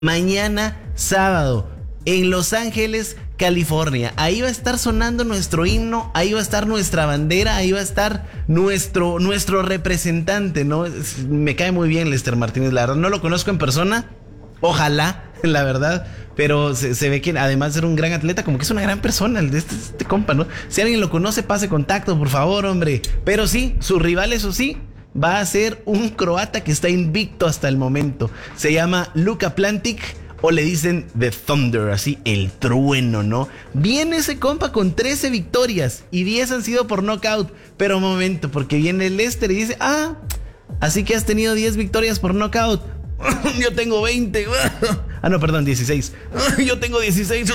mañana sábado en Los Ángeles, California. Ahí va a estar sonando nuestro himno, ahí va a estar nuestra bandera, ahí va a estar nuestro representante, ¿no? Me cae muy bien Lester Martínez, la verdad. No lo conozco en persona, ojalá, la verdad, pero se ve que además de ser un gran atleta, como que es una gran persona, este compa, ¿no? Si alguien lo conoce, pase contacto, por favor, hombre. Pero sí, su rival, eso sí, va a ser un croata que está invicto hasta el momento. Se llama Luka Plantic, o le dicen The Thunder, así, el trueno, ¿no? Viene ese compa con 13 victorias y 10 han sido por knockout. Pero momento, porque viene el Lester y dice, así que has tenido 10 victorias por knockout. Yo tengo 20. No, perdón, 16. Yo tengo 16.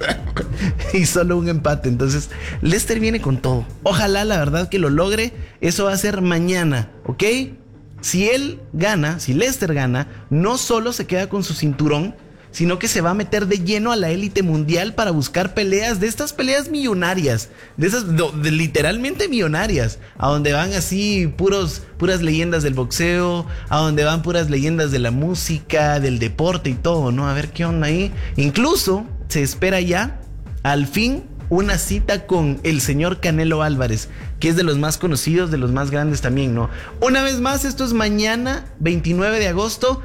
Y solo un empate. Entonces, Lester viene con todo. Ojalá, la verdad, que lo logre. Eso va a ser mañana, ¿ok? Si él gana, si Lester gana, no solo se queda con su cinturón, sino que se va a meter de lleno a la élite mundial para buscar peleas, de estas peleas millonarias, de esas literalmente millonarias, a donde van así puras leyendas del boxeo, a donde van puras leyendas de la música, del deporte y todo, ¿no? A ver qué onda ahí. Incluso se espera ya, al fin, una cita con el señor Canelo Álvarez, que es de los más conocidos, de los más grandes también, ¿no? Una vez más, esto es mañana, 29 de agosto.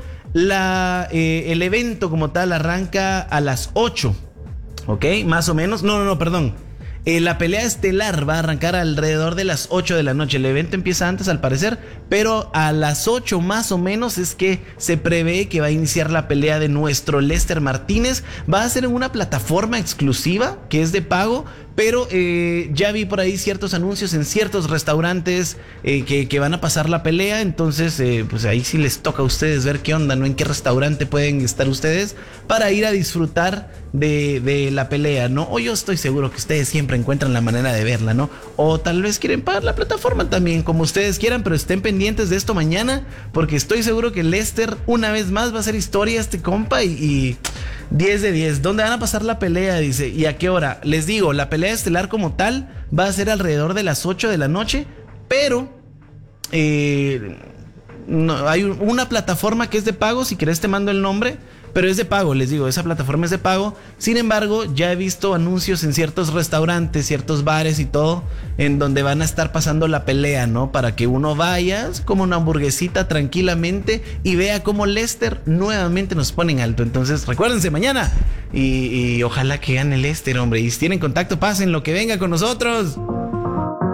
El evento como tal arranca a las 8, ¿ok? Más o menos. No, perdón. La pelea estelar va a arrancar alrededor de las 8 de la noche. El evento empieza antes, al parecer, pero a las 8 más o menos es que se prevé que va a iniciar la pelea de nuestro Lester Martínez. Va a ser en una plataforma exclusiva que es de pago, pero ya vi por ahí ciertos anuncios en ciertos restaurantes que van a pasar la pelea. Entonces, pues ahí sí les toca a ustedes ver qué onda, ¿no? En qué restaurante pueden estar ustedes para ir a disfrutar de la pelea, ¿no? O yo estoy seguro que ustedes siempre encuentran la manera de verla, ¿no? O tal vez quieren pagar la plataforma también, como ustedes quieran, pero estén pendientes de esto mañana, porque estoy seguro que Lester una vez más va a hacer historia este compa y 10 de 10. ¿Dónde van a pasar la pelea? Dice. ¿Y a qué hora? Les digo, la pelea estelar como tal va a ser alrededor de las 8 de la noche, pero no, hay una plataforma que es de pago. Si querés te mando el nombre, pero es de pago, les digo, esa plataforma es de pago. Sin embargo, ya he visto anuncios en ciertos restaurantes, ciertos bares y todo, en donde van a estar pasando la pelea, ¿no? Para que uno vaya, como una hamburguesita tranquilamente, y vea cómo Lester nuevamente nos pone en alto. Entonces, recuérdense, mañana. Y ojalá que gane Lester, hombre. Y si tienen contacto, pasen lo que venga con nosotros.